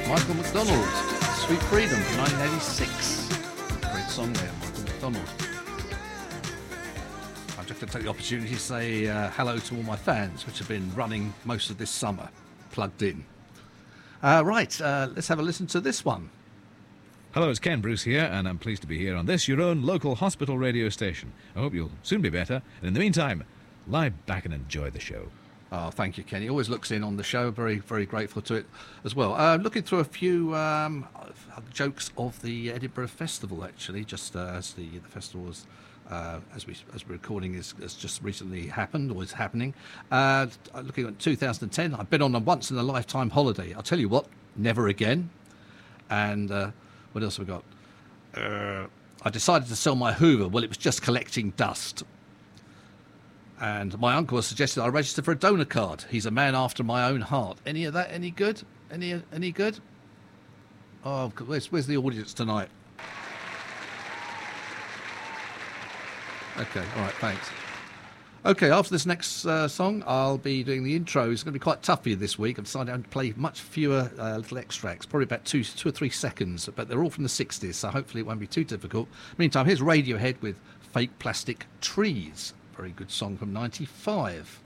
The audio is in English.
Michael McDonald, Sweet Freedom, 1986. Great song there, Michael McDonald. I'd like to take the opportunity to say hello to all my fans, which have been running most of this summer, plugged in. Let's have a listen to this one. Hello, it's Ken Bruce here, and I'm pleased to be here on this, your own local hospital radio station. I hope you'll soon be better, and in the meantime, lie back and enjoy the show. Oh, thank you, Ken. He always looks in on the show. Very, very grateful to it as well. Looking through a few jokes of the Edinburgh Festival, actually, just as the festival was, as we're recording, has just recently happened or is happening. Looking at 2010, I've been on a once-in-a-lifetime holiday. I'll tell you what, never again. And what else have we got? I decided to sell my Hoover. Well, it was just collecting dust. And my uncle has suggested I register for a donor card. He's a man after my own heart. Any of that any good? Any good? Oh, where's the audience tonight? Okay, all right, thanks. Okay, after this next song, I'll be doing the intro. It's going to be quite tough for you this week. I've decided to play much fewer little extracts, probably about two or 3 seconds, but they're all from the 60s, so hopefully it won't be too difficult. Meantime, here's Radiohead with Fake Plastic Trees. Very good song from 95.